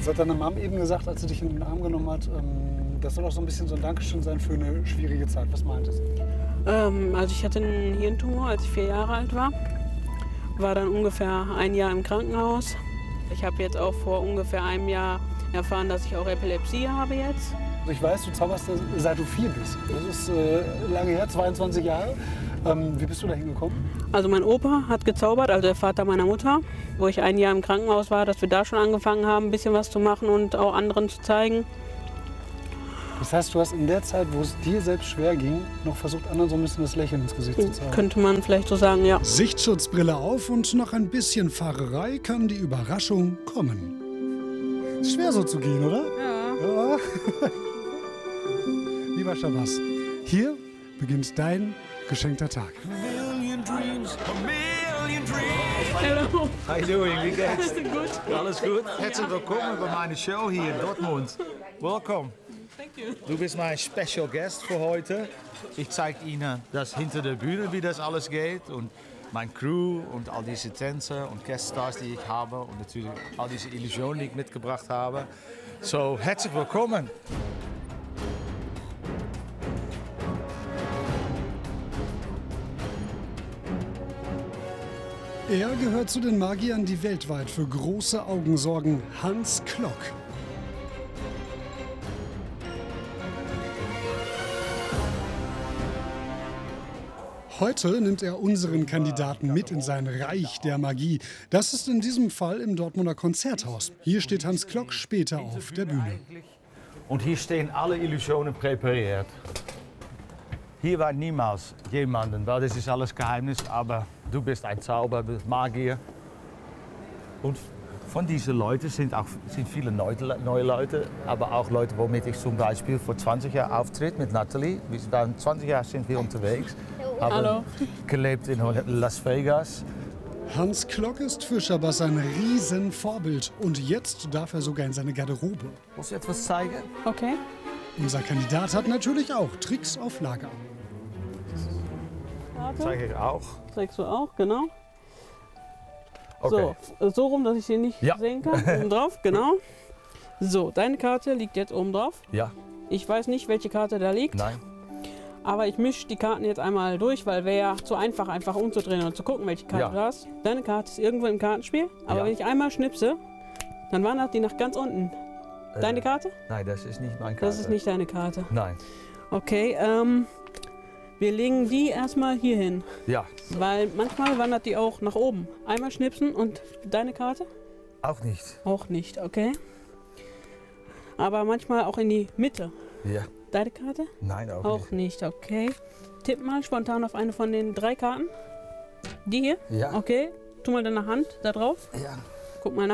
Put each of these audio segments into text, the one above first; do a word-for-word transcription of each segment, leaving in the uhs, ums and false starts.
Das hat deine Mom eben gesagt, als sie dich in den Arm genommen hat, ähm, das soll auch so ein bisschen so ein Dankeschön sein für eine schwierige Zeit. Was meint sie? Ähm, also ich hatte einen Hirntumor, als ich vier Jahre alt war. War dann ungefähr ein Jahr im Krankenhaus. Ich habe jetzt auch vor ungefähr einem Jahr erfahren, dass ich auch Epilepsie habe jetzt. Also ich weiß, du zauberst seit du vier bist. Das ist äh, lange her, zweiundzwanzig Jahre. Ähm, wie bist du da hingekommen? Also mein Opa hat gezaubert, also der Vater meiner Mutter, wo ich ein Jahr im Krankenhaus war, dass wir da schon angefangen haben, ein bisschen was zu machen und auch anderen zu zeigen. Das heißt, du hast in der Zeit, wo es dir selbst schwer ging, noch versucht, anderen so ein bisschen das Lächeln ins Gesicht zu zeigen. Könnte man vielleicht so sagen, ja. Sichtschutzbrille auf und noch ein bisschen Fahrerei kann die Überraschung kommen. Ist schwer so zu gehen, oder? Ja. Ja. Lieber Shabazz, hier beginnt dein geschenkter Tag. Hallo. How you doing? Wie geht's? Gut. Alles gut? Herzlich willkommen bei meiner Show hier in Dortmund. Welcome. Thank you. Du bist mein Special Guest für heute. Ich zeige Ihnen das hinter der Bühne, wie das alles geht und mein Crew und all diese Tänzer und Gueststars, die ich habe und natürlich all diese Illusionen, die ich mitgebracht habe. So, herzlich willkommen. Er gehört zu den Magiern, die weltweit für große Augen sorgen. Hans Klok. Heute nimmt er unseren Kandidaten mit in sein Reich der Magie. Das ist in diesem Fall im Dortmunder Konzerthaus. Hier steht Hans Klok später auf der Bühne. Und hier stehen alle Illusionen präpariert. Hier war niemals jemanden, weil das ist alles Geheimnis, aber du bist ein Zauber, Magier. Und von diesen Leuten sind auch sind viele neue Leute, aber auch Leute, womit ich zum Beispiel vor zwanzig Jahren auftritt mit Natalie. Wir waren zwanzig Jahre sind wir unterwegs, haben Hallo. gelebt in Las Vegas. Hans Klok ist für Shabazz ein Riesenvorbild. Und jetzt darf er sogar in seine Garderobe. Muss ich etwas zeigen? Okay. Unser Kandidat hat natürlich auch Tricks auf Lager. Zeige ich auch. Zeigst du auch, genau. Okay. So, so rum, dass ich sie nicht Ja. sehen kann. Oben drauf, genau. So, deine Karte liegt jetzt oben drauf. Ja, Ich weiß nicht, welche Karte da liegt, nein. aber ich mische die Karten jetzt einmal durch, weil wäre ja zu einfach, einfach umzudrehen und zu gucken, welche Karte Ja. du hast. Deine Karte ist irgendwo im Kartenspiel, aber Ja. wenn ich einmal schnipse, dann wandert die nach ganz unten. Deine Äh, Karte? Nein, das ist nicht meine Karte. Das ist nicht deine Karte. Nein. Okay, ähm, wir legen die erstmal hier hin, Ja, weil manchmal wandert die auch nach oben. Einmal schnipsen und deine Karte? auch nicht. Auch nicht, okay. Aber manchmal auch in die Mitte. Ja, Deine Karte? nein, auch, Auch nicht. nicht, okay. Tipp mal spontan auf eine von den drei Karten. Die hier? Ja. Okay. Tu mal deine Hand da drauf. Ja. Guck mal nach.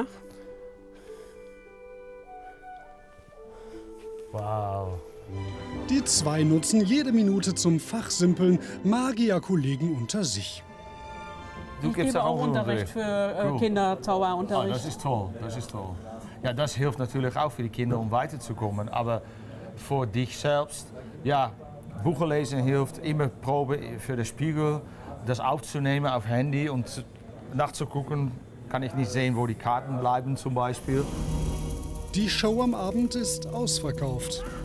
Wow. Die zwei nutzen jede Minute zum Fachsimpeln, Magierkollegen unter sich. Du Ich gibst gebe auch auch Unterricht für äh, Cool. Kinder, Oh, Zauberunterricht. das ist toll, das ist toll. Ja, das hilft natürlich auch für die Kinder, um weiterzukommen. Aber für dich selbst, ja, Bücher lesen hilft, immer Probe für den Spiegel, das aufzunehmen auf Handy und zu- nachzugucken, kann ich nicht sehen, wo die Karten bleiben zum Beispiel. Die Show am Abend ist ausverkauft.